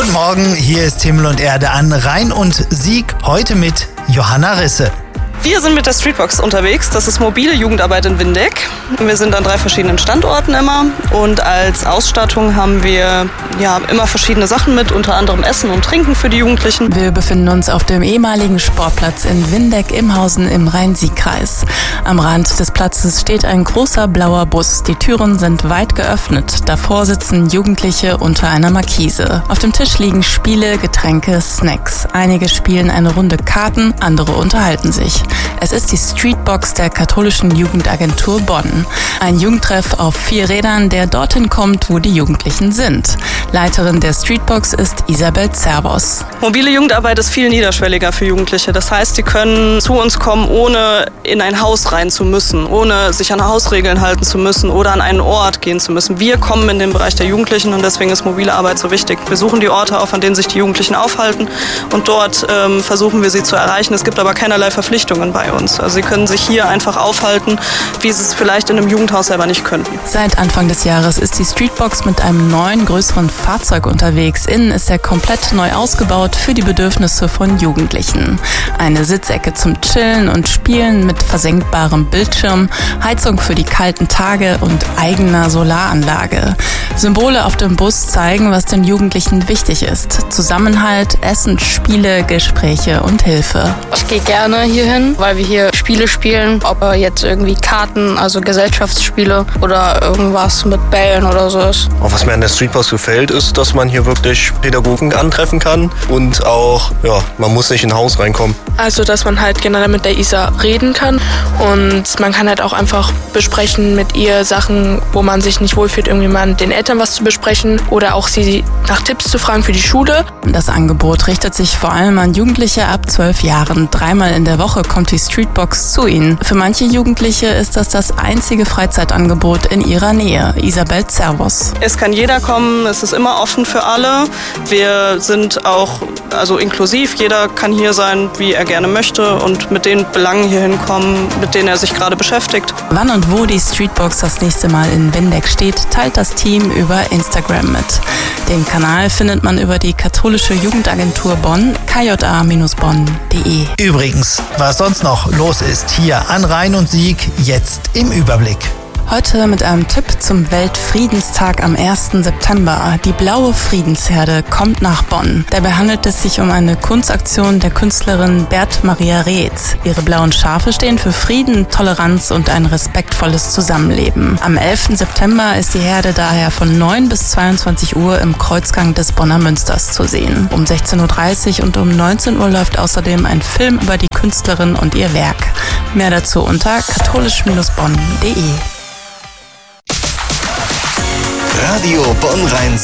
Guten Morgen, hier ist Himmel und Erde an Rhein und Sieg, heute mit Johanna Risse. Wir sind mit der Streetbox unterwegs. Das ist mobile Jugendarbeit in Windeck. Wir sind an 3 verschiedenen Standorten immer. Und als Ausstattung haben wir immer verschiedene Sachen mit, unter anderem Essen und Trinken für die Jugendlichen. Wir befinden uns auf dem ehemaligen Sportplatz in Windeck-Imhausen im Rhein-Sieg-Kreis. Am Rand des Platzes steht ein großer blauer Bus. Die Türen sind weit geöffnet. Davor sitzen Jugendliche unter einer Markise. Auf dem Tisch liegen Spiele, Getränke, Snacks. Einige spielen eine Runde Karten, andere unterhalten sich. Es ist die Streetbox der Katholischen Jugendagentur Bonn. Ein Jugendtreff auf 4 Rädern, der dorthin kommt, wo die Jugendlichen sind. Leiterin der Streetbox ist Isabel Zervos. Mobile Jugendarbeit ist viel niederschwelliger für Jugendliche. Das heißt, sie können zu uns kommen, ohne in ein Haus rein zu müssen, ohne sich an Hausregeln halten zu müssen oder an einen Ort gehen zu müssen. Wir kommen in den Bereich der Jugendlichen und deswegen ist mobile Arbeit so wichtig. Wir suchen die Orte auf, an denen sich die Jugendlichen aufhalten und dort versuchen wir sie zu erreichen. Es gibt aber keinerlei Verpflichtungen bei uns. Also sie können sich hier einfach aufhalten, wie sie es vielleicht in einem Jugendhaus selber nicht könnten. Seit Anfang des Jahres ist die Streetbox mit einem neuen, größeren Fahrzeug unterwegs. Innen ist er komplett neu ausgebaut für die Bedürfnisse von Jugendlichen. Eine Sitzecke zum Chillen und Spielen mit versenkbarem Bildschirm, Heizung für die kalten Tage und eigener Solaranlage. Symbole auf dem Bus zeigen, was den Jugendlichen wichtig ist. Zusammenhalt, Essen, Spiele, Gespräche und Hilfe. Ich gehe gerne hier hin, weil wir hier Spiele spielen, ob jetzt irgendwie Karten, also Gesellschaftsspiele oder irgendwas mit Bällen oder so ist. Was mir an der Streetbox gefällt, ist, dass man hier wirklich Pädagogen antreffen kann und auch, man muss nicht in ein Haus reinkommen. Also, dass man halt generell mit der Isa reden kann und man kann halt auch einfach besprechen mit ihr Sachen, wo man sich nicht wohlfühlt, irgendwie mal mit den Eltern was zu besprechen oder auch sie nach Tipps zu fragen für die Schule. Das Angebot richtet sich vor allem an Jugendliche ab 12 Jahren. 3-mal in der Woche kommt die Streetbox zu ihnen. Für manche Jugendliche ist das einzige Freizeitangebot in ihrer Nähe. Isabel Zervos. Es kann jeder kommen, es ist immer offen für alle. Wir sind auch inklusiv. Jeder kann hier sein, wie er gerne möchte und mit den Belangen hier hinkommen, mit denen er sich gerade beschäftigt. Wann und wo die Streetbox das nächste Mal in Windeck steht, teilt das Team über Instagram mit. Den Kanal findet man über die Katholische Jugendagentur Bonn, kja-bonn.de. Übrigens, was sonst noch los ist hier an Rhein und Sieg, jetzt im Überblick. Heute mit einem Tipp zum Weltfriedenstag am 1. September. Die Blaue Friedensherde kommt nach Bonn. Dabei handelt es sich um eine Kunstaktion der Künstlerin Bert Maria Reetz. Ihre blauen Schafe stehen für Frieden, Toleranz und ein respektvolles Zusammenleben. Am 11. September ist die Herde daher von 9 bis 22 Uhr im Kreuzgang des Bonner Münsters zu sehen. Um 16.30 Uhr und um 19 Uhr läuft außerdem ein Film über die Künstlerin und ihr Werk. Mehr dazu unter katholisch-bonn.de. Radio Bonn-Rhein-Sieg.